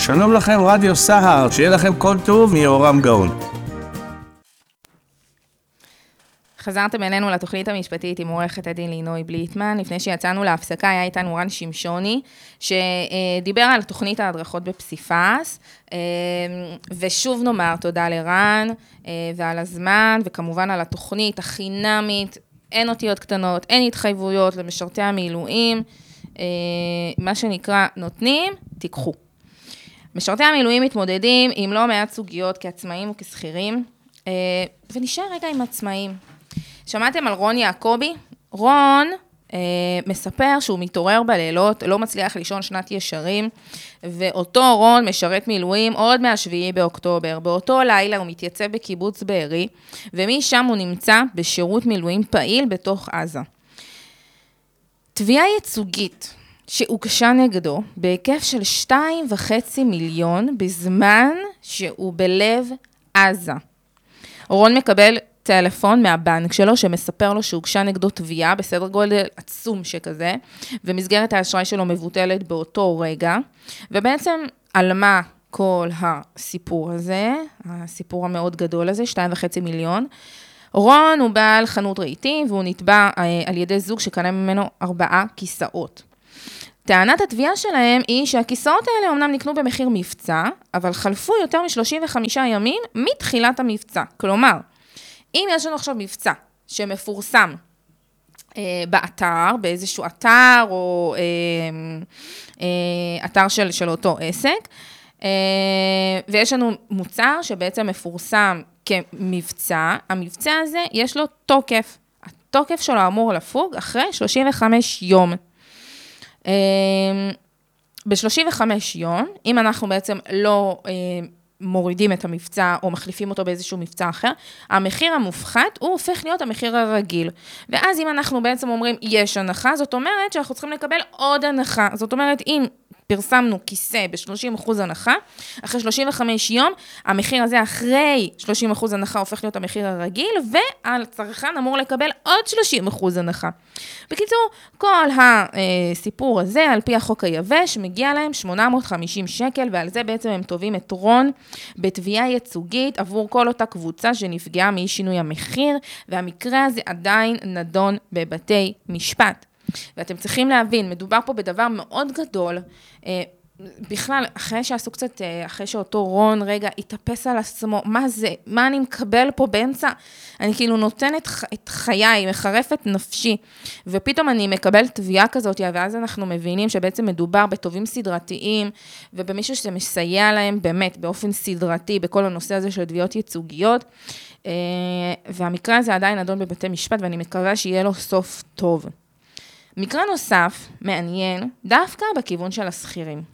שלום לכם רדיו סהר, שיהיה לכם כל טוב מיורם גאון. חזרתם אלינו לתוכנית המשפטית עם עורכת הדין לינוי בליטמן. לפני שיצאנו להפסקה היה איתנו רן שמשוני, שדיבר על תוכנית ההדרכות בפסיפס, ושוב נאמר תודה לרן ועל הזמן, וכמובן על התוכנית החינמית, אין אותיות קטנות, אין התחייבויות למשרתי המילואים, מה שנקרא נותנים, תיקחו. משרתי המילואים מתמודדים עם לא מעט סוגיות כעצמאים וכסחירים, ונשאר רגע עם עצמאים. שמעתם על רון יעקובי? רון מספר שהוא מתעורר בלילות, לא מצליח לישון שנת ישרים, ואותו רון משרת מילואים עוד מה-7 באוקטובר. באותו לילה הוא מתייצב בקיבוץ בארי, ומשם הוא נמצא בשירות מילואים פעיל בתוך עזה. תביעה ייצוגית שהוגשה נגדו בהיקף של 2.5 מיליון בזמן שהוא בלב עזה. רון מקבל טלפון מהבנק שלו שמספר לו שהוגשה נגדו תביעה בסדר גודל עצום שכזה, ומסגרת האשראי שלו מבוטלת באותו רגע, ובעצם על מה כל הסיפור הזה, הסיפור המאוד גדול הזה, 2.5 מיליון, רון הוא בעל חנות רהיטים, והוא נתבע על ידי זוג שקנה ממנו 4 כיסאות. טענת התביעה שלהם היא שהכיסאות האלה אומנם נקנו במחיר מבצע, אבל חלפו יותר מ-35 ימים מתחילת המבצע. כלומר, אם יש לנו עכשיו מבצע שמפורסם באתר, באיזשהו אתר או אתר של אותו עסק, ויש לנו מוצר שבעצם מפורסם כמבצע, המבצע הזה יש לו תוקף. התוקף שלו אמור לפוג אחרי 35 יום. ב-35 יום, אם אנחנו בעצם לא מורידים את המבצע או מחליפים אותו באיזשהו מבצע אחר, המחיר המופחת הוא הופך להיות המחיר הרגיל. ואז אם אנחנו בעצם אומרים יש הנחה, זאת אומרת שאנחנו צריכים לקבל עוד הנחה. זאת אומרת, אם פרסמנו כיסא ב-30% הנחה, אחרי 35 יום, המחיר הזה אחרי 30% הנחה הופך להיות המחיר הרגיל, ועל צרכן אמור לקבל עוד 30% הנחה. בקיצור, כל הסיפור הזה, על פי החוק היבש, מגיע להם 850 שקל, ועל זה בעצם הם תובעים את רון בתביעה ייצוגית עבור כל אותה קבוצה שנפגעה מאי שינוי המחיר, והמקרה הזה עדיין נדון בבתי משפט. ואתם צריכים להבין, מדובר פה בדבר מאוד גדול, בכלל, אחרי שעשו קצת, אחרי שאותו רון רגע התאפס על עצמו, מה זה, מה אני מקבל פה באמצע, אני כאילו נותנת את חיי, מחרפת נפשי, ופתאום אני מקבל תביעה כזאת, ואז אנחנו מבינים שבעצם מדובר בטובים סדרתיים, ובמישהו שזה מסייע להם באמת באופן סדרתי, בכל הנושא הזה של תביעות ייצוגיות, והמקרה הזה עדיין נדון בבתי משפט, ואני מקווה שיהיה לו סוף טוב. מקרה נוסף, מעניין, דווקא בכיוון של הסחירים.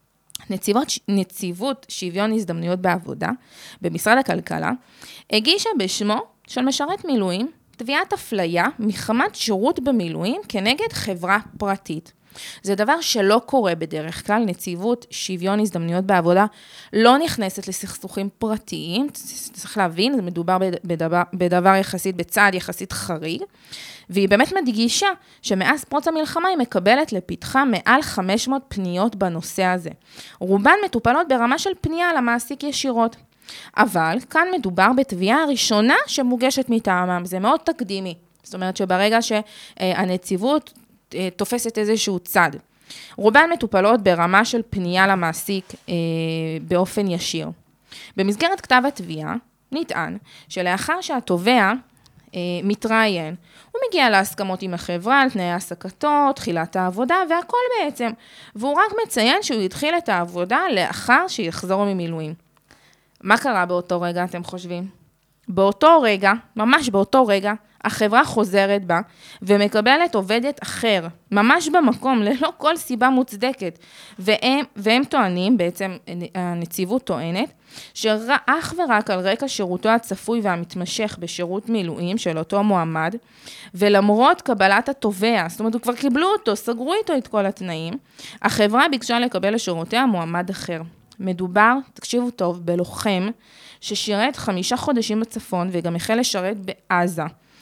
נציבות שוויון הזדמנויות בעבודה, במשרד הכלכלה, הגישה בשמו של משרת מילואים, תביעת אפליה מחמת שירות במילואים כנגד חברה פרטית. זה דבר שלא קורה בדרך כלל, נציבות שוויון הזדמנויות בעבודה לא נכנסת לסכסוכים פרטיים, צריך להבין, זה מדובר בדבר יחסית, בצעד יחסית חריג, והיא באמת מדגישה שמאז פרוץ המלחמה היא מקבלת לפתחה מעל 500 פניות בנושא הזה. רובן מטופלות ברמה של פנייה למעסיק ישירות. אבל כאן מדובר בתביעה הראשונה שמוגשת מטעמם, זה מאוד תקדימי. זאת אומרת שברגע שהנציבות תופסת איזשהו צד. רובן מטופלות ברמה של פנייה למעסיק באופן ישיר. במסגרת כתב התביעה נטען שלאחר שהתובע מתראיין, הוא מגיע להסכמות עם החברה על תנאי העסקתו, תחילת העבודה והכל בעצם, והוא רק מציין שהוא התחיל את העבודה לאחר שיחזור ממילואים. מה קרה באותו רגע, אתם חושבים? באותו רגע, ממש באותו רגע, החברה חוזרת בה ומקבלת עובדת אחר, ממש במקום, ללא כל סיבה מוצדקת. והם טוענים, בעצם הנציבות טוענת, שאך ורק על רקע שירותו הצפוי והמתמשך בשירות מילואים של אותו מועמד, ולמרות קבלת התובע, זאת אומרת, הוא כבר קיבלו אותו, סגרו איתו את כל התנאים, החברה ביקשה לקבל לשירותיה מועמד אחר. מדובר, תקשיבו טוב, בלוחם ששירת 5 חודשים בצפון וגם החל לשרת בעזה.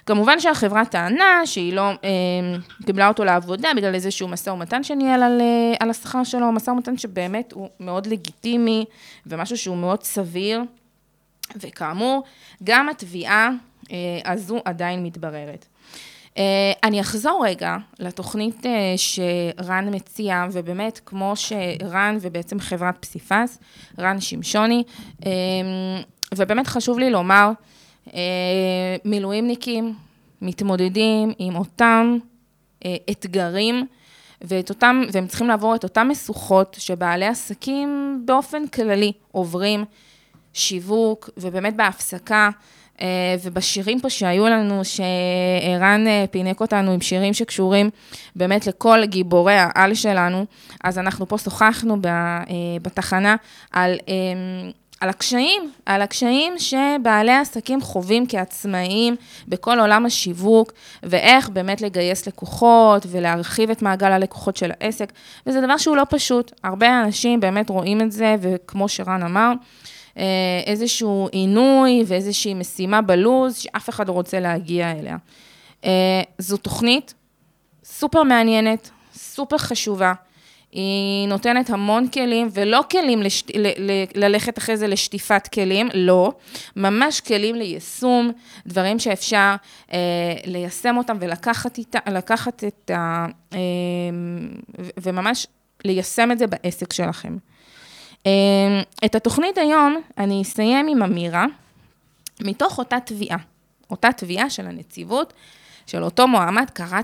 כמובן שהחברה טענה שהיא לא קיבלה אותו לעבודה בגלל איזשהו משא ומתן שניהל על השכר שלו, משא ומתן שבאמת הוא מאוד לגיטימי ומשהו שהוא מאוד סביר, וכאמור, גם התביעה הזו עדיין מתבררת. אני אחזור רגע לתוכנית שרן מציע, ובאמת כמו שרן ובעצם חברת פסיפס, רן שמשוני, ובאמת חשוב לי לומר, מילואימניקים מתמודדים עם אותם אתגרים, והם צריכים לעבור את אותם משוכות שבעלי עסקים באופן כללי עוברים, שיווק, ובאמת בהפסקה, ובשירים פה שהיו לנו, שרן פינק אותנו עם שירים שקשורים באמת לכל גיבורי העל שלנו, אז אנחנו פה שוחחנו בתחנה על הקשיים שבעלי העסקים חווים כעצמאיים בכל עולם השיווק, ואיך באמת לגייס לקוחות ולהרחיב את מעגל הלקוחות של העסק, וזה דבר שהוא לא פשוט. הרבה אנשים באמת רואים את זה, וכמו שרן אמר, איזשהו עינוי ואיזושהי משימה בלוז שאף אחד לא רוצה להגיע אליה. זו תוכנית סופר מעניינת, סופר חשובה, היא נותנת המון כלים, ולא כלים ללכת אחרי זה לשטיפת כלים, לא, ממש כלים ליישום, דברים שאפשר ליישם אותם ולקחת וממש ליישם את זה בעסק שלכם. את התוכנית היום אני אסיים עם אמירה, מתוך אותה תביעה של הנציבות, של אותו מועמד,